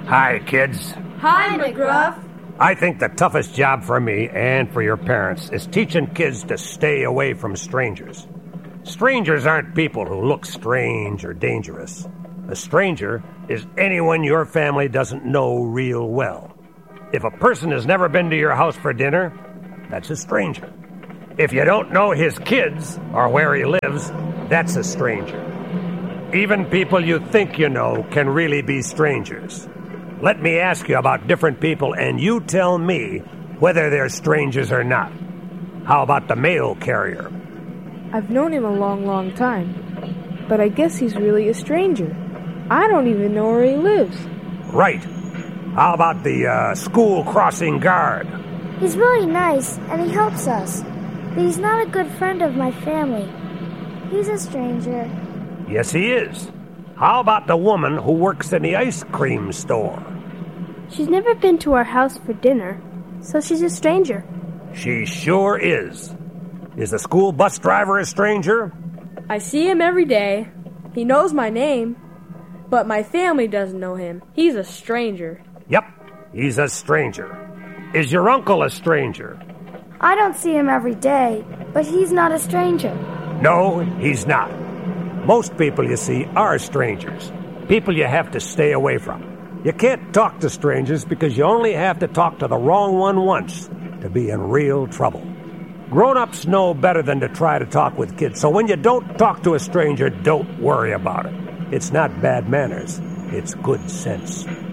Hi, kids. Hi, McGruff. I think the toughest job for me and for your parents is teaching kids to stay away from strangers. Strangers aren't people who look strange or dangerous. A stranger is anyone your family doesn't know real well. If a person has never been to your house for dinner, that's a stranger. If you don't know his kids or where he lives, that's a stranger. Even people you think you know can really be strangers. Let me ask you about different people, and you tell me whether they're strangers or not. How about the mail carrier? I've known him a long, long time, but I guess he's really a stranger. I don't even know where he lives. Right. How about the school crossing guard? He's really nice, and he helps us, but he's not a good friend of my family. He's a stranger. Yes, he is. How about the woman who works in the ice cream store? She's never been to our house for dinner, so she's a stranger. She sure is. Is the school bus driver a stranger? I see him every day. He knows my name, but my family doesn't know him. He's a stranger. Yep, he's a stranger. Is your uncle a stranger? I don't see him every day, but he's not a stranger. No, he's not. Most people you see are strangers. People you have to stay away from. You can't talk to strangers because you only have to talk to the wrong one once to be in real trouble. Grown-ups know better than to try to talk with kids, so when you don't talk to a stranger, don't worry about it. It's not bad manners. It's good sense.